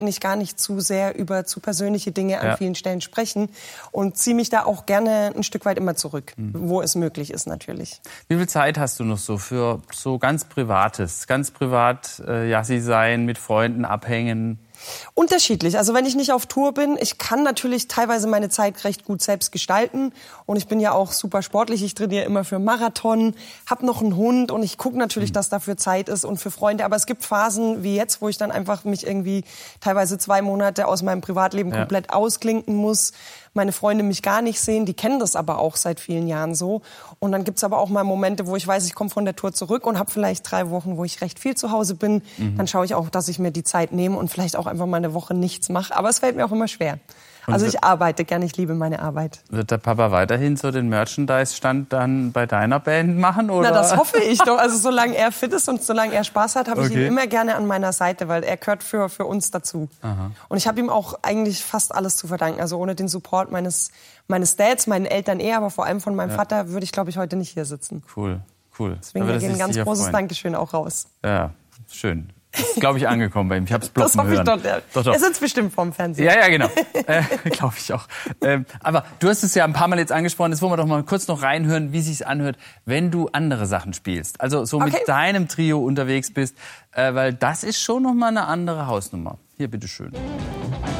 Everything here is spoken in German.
gar nicht zu sehr über zu persönliche Dinge an vielen Stellen sprechen und ziehe mich da auch gerne ein Stück weit immer zurück, wo es möglich ist natürlich. Wie viel Zeit hast du noch so für so ganz Privates? Ganz privat Jassi sein, mit Freunden abhängen? Unterschiedlich. Also wenn ich nicht auf Tour bin, ich kann natürlich teilweise meine Zeit recht gut selbst gestalten. Und ich bin ja auch super sportlich. Ich trainiere immer für Marathon, habe noch einen Hund und ich gucke natürlich, dass dafür Zeit ist und für Freunde. Aber es gibt Phasen wie jetzt, wo ich dann einfach mich irgendwie teilweise 2 Monate aus meinem Privatleben komplett ausklinken muss. Meine Freunde mich gar nicht sehen, die kennen das aber auch seit vielen Jahren so. Und dann gibt's aber auch mal Momente, wo ich weiß, ich komme von der Tour zurück und habe vielleicht 3 Wochen, wo ich recht viel zu Hause bin. Dann schaue ich auch, dass ich mir die Zeit nehme und vielleicht auch einfach mal eine Woche nichts mache. Aber es fällt mir auch immer schwer. Also ich arbeite gern, ich liebe meine Arbeit. Wird der Papa weiterhin so den Merchandise-Stand dann bei deiner Band machen? Oder? Na, das hoffe ich doch. Also solange er fit ist und solange er Spaß hat, habe ich ihn immer gerne an meiner Seite, weil er gehört für uns dazu. Aha. Und ich habe ihm auch eigentlich fast alles zu verdanken. Also ohne den Support meines Dads, meinen Eltern eher, aber vor allem von meinem Vater würde ich, glaube ich, heute nicht hier sitzen. Cool. Deswegen geht ein ganz großes Dankeschön auch raus. Ja, schön. Ist, glaube ich, angekommen bei ihm. Ich habe es bloß Das hoffe ich hören. doch. Er sitzt bestimmt vorm Fernseher. Ja, genau. Glaube ich auch. Aber du hast es ja ein paar Mal jetzt angesprochen. Jetzt wollen wir doch mal kurz noch reinhören, wie sich's anhört, wenn du andere Sachen spielst. Also so mit deinem Trio unterwegs bist. Weil das ist schon noch mal eine andere Hausnummer. Hier, bitteschön.